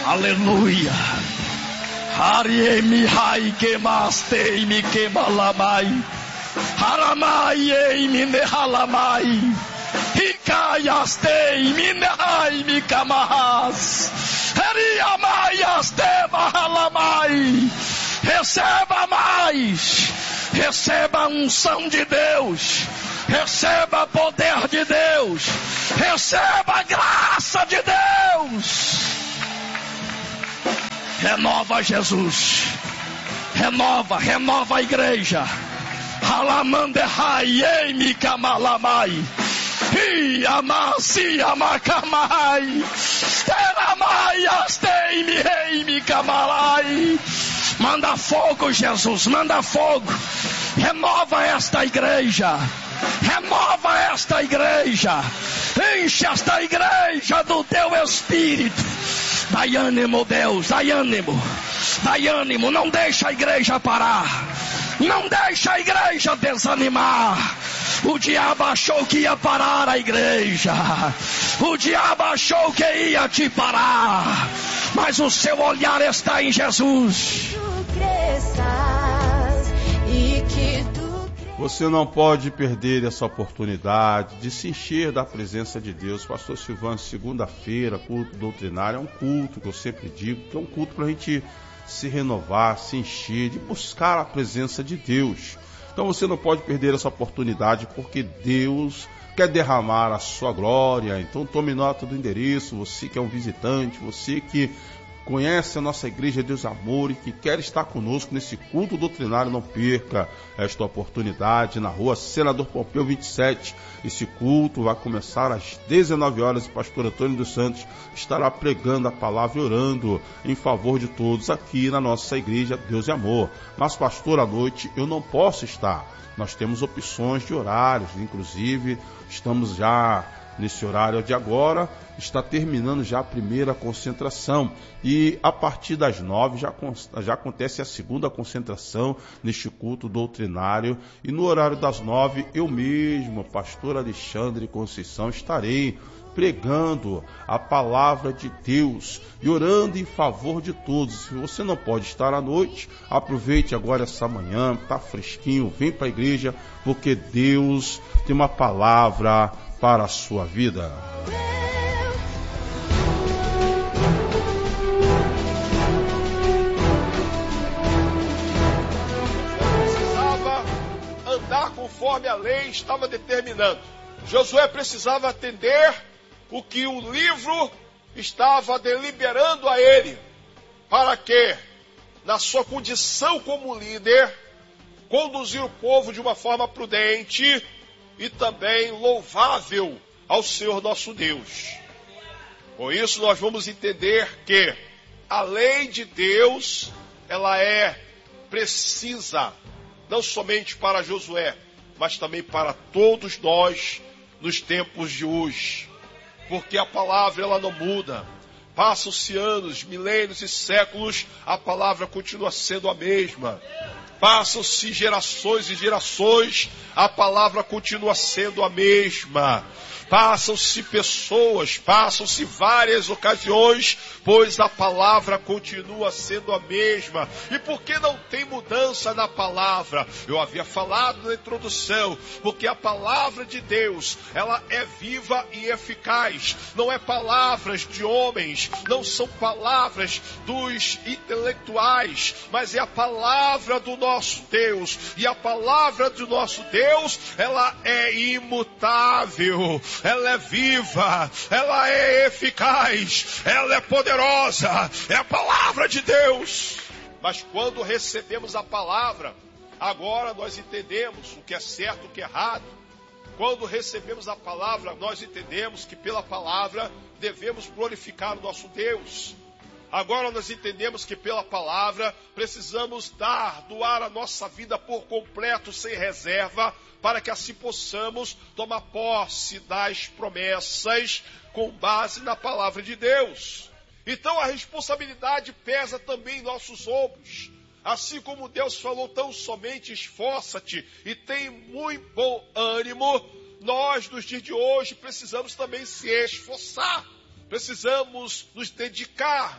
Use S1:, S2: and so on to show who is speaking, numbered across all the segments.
S1: Aleluia. Ariemi hai kemastei mi kemalamai. Haramai ei mi nehalamai. Hikayastei mi nehai mi kamahas. Eriamai asteva halamai. Receba mais. Receba a unção de Deus. Receba poder de Deus. Receba a graça de Deus. Renova, Jesus. Renova a igreja. Halamandehai eimi kamalamai. Iamasi amakamai. Teramai asteimi eimi kamalai. Manda fogo, Jesus, manda fogo. Renova esta igreja. Renova esta igreja. Enche esta igreja do teu Espírito. Dai ânimo, Deus, dai ânimo. Dai ânimo, não deixa a igreja parar. Não deixa a igreja desanimar. O diabo achou que ia parar a igreja. O diabo achou que ia te parar. Mas o seu olhar está em Jesus.
S2: Você não pode perder essa oportunidade de se encher da presença de Deus. Pastor Silvano, segunda-feira, culto doutrinário, é um culto que eu sempre digo, que é um culto para a gente se renovar, se encher, de buscar a presença de Deus. Então você não pode perder essa oportunidade, porque Deus quer derramar a sua glória. Então tome nota do endereço, você que é um visitante, você que conhece a nossa igreja Deus Amor e que quer estar conosco nesse culto doutrinário, não perca esta oportunidade na rua Senador Pompeu 27. Esse culto vai começar às 19 horas e pastor Antônio dos Santos estará pregando a palavra e orando em favor de todos aqui na nossa igreja Deus e Amor. Mas pastor, à noite eu não posso estar. Nós temos opções de horários, inclusive estamos já nesse horário de agora, está terminando já a primeira concentração e a partir das 9 já acontece a segunda concentração neste culto doutrinário e no horário das 9 eu mesmo, pastor Alexandre Conceição, estarei pregando a palavra de Deus e orando em favor de todos. Se você não pode estar à noite, aproveite agora essa manhã, está fresquinho, vem para a igreja, porque Deus tem uma palavra para a sua vida.
S3: Precisava andar conforme a lei estava determinando. Josué precisava atender o que o livro estava deliberando a ele, para que, na sua condição como líder, conduzir o povo de uma forma prudente e também louvável ao Senhor nosso Deus. Com isso nós vamos entender que a lei de Deus, ela é precisa, não somente para Josué, mas também para todos nós nos tempos de hoje. Porque a palavra ela não muda. Passam-se anos, milênios e séculos, a palavra continua sendo a mesma. Passam-se gerações e gerações, a palavra continua sendo a mesma. Passam-se pessoas, passam-se várias ocasiões, pois a palavra continua sendo a mesma. E por que não tem mudança na palavra? Eu havia falado na introdução, porque a palavra de Deus, ela é viva e eficaz. Não é palavras de homens, não são palavras dos intelectuais, mas é a palavra do nosso Deus. E a palavra do nosso Deus, ela é imutável. Ela é viva, ela é eficaz, ela é poderosa, é a palavra de Deus. Mas quando recebemos a palavra, agora nós entendemos o que é certo e o que é errado. Quando recebemos a palavra, nós entendemos que pela palavra devemos glorificar o nosso Deus. Agora nós entendemos que pela palavra precisamos doar a nossa vida por completo, sem reserva, para que assim possamos tomar posse das promessas com base na palavra de Deus. Então a responsabilidade pesa também em nossos ombros. Assim como Deus falou, tão somente esforça-te e tem muito bom ânimo, nós nos dias de hoje precisamos também se esforçar, precisamos nos dedicar.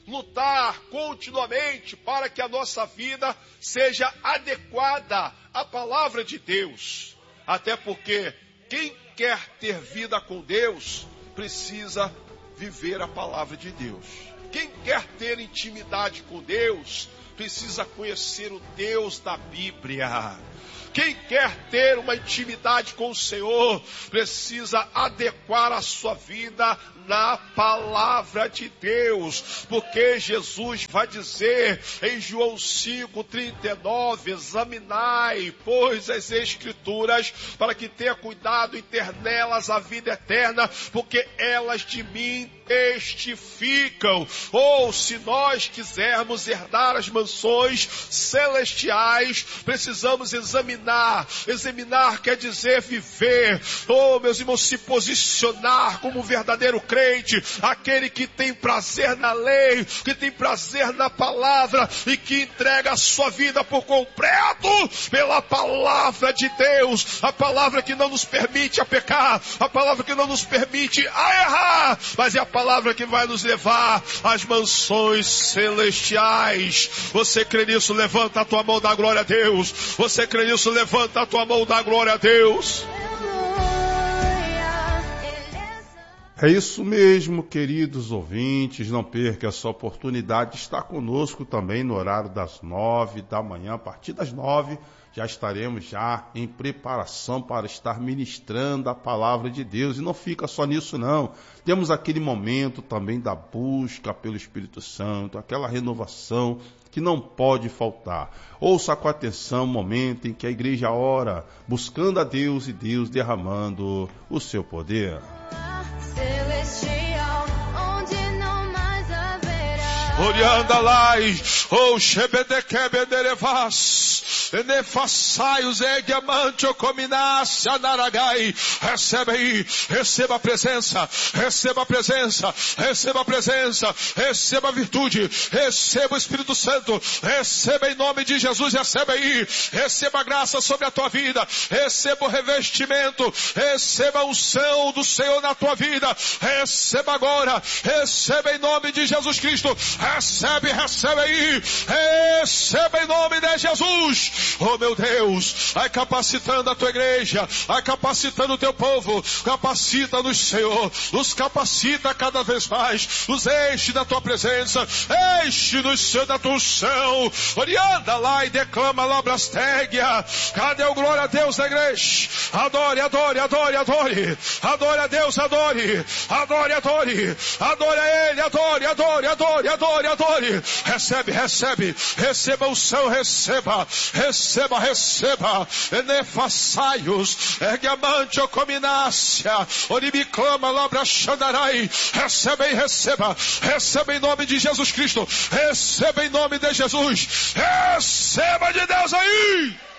S3: lutar continuamente para que a nossa vida seja adequada à palavra de Deus. Até porque quem quer ter vida com Deus precisa viver a palavra de Deus. Quem quer ter intimidade com Deus precisa conhecer o Deus da Bíblia. Quem quer ter uma intimidade com o Senhor precisa adequar a sua vida na palavra de Deus, porque Jesus vai dizer em João 5:39, examinai, pois, as Escrituras, para que tenha cuidado em ter nelas a vida eterna, porque elas de mim testificam. Ou se nós quisermos herdar as mansões celestiais, precisamos examinar. Examinar quer dizer viver. Oh, meus irmãos, se posicionar como verdadeiro crente, aquele que tem prazer na lei, que tem prazer na palavra e que entrega a sua vida por completo pela palavra de Deus, a palavra que não nos permite a pecar, a palavra que não nos permite a errar, mas é a palavra que vai nos levar às mansões celestiais. Você crê nisso? Levanta a tua mão, dá glória a Deus. Você crê nisso? Levanta a tua mão, dá glória a Deus.
S2: É isso mesmo, queridos ouvintes, não perca essa oportunidade de estar conosco também no horário das 9 da manhã. A partir das 9 já estaremos já em preparação para estar ministrando a palavra de Deus. E não fica só nisso não, temos aquele momento também da busca pelo Espírito Santo, aquela renovação que não pode faltar. Ouça com atenção o momento em que a igreja ora, buscando a Deus e Deus derramando o seu poder.
S4: Celestial, onde não mais haverá.
S3: Orianda lai, oh shebedekebederevas, enefassaios egiamantio cominas anaragai. Recebe aí, receba a presença, receba a presença, receba a presença, receba a virtude, receba o Espírito Santo, receba em nome de Jesus, receba aí, receba a graça sobre a tua vida, receba o revestimento, receba a unção do Senhor na tua vida, receba agora, receba em nome de Jesus Cristo, recebe aí, receba em nome de Jesus. Oh meu Deus, vai capacitando a tua igreja, vai capacitando o teu povo, capacita-nos, Senhor, nos capacita cada vez mais, nos enche da tua presença, enche-nos, Senhor, da tua unção. Orianda lá e declama lá brastégia. Cadê o glória a Deus da igreja? Adore, adore, adore, adore, adore a Deus, adore, adore, adore, adore a Ele, adore, adore, adore, adore, adore. Recebe, recebe, receba a unção, receba, receba, receba. Enefassaios, ergamantio cominácia, oribiclama labra xandarai. Receba e receba, receba em nome de Jesus Cristo, receba em nome de Jesus, receba de Deus aí.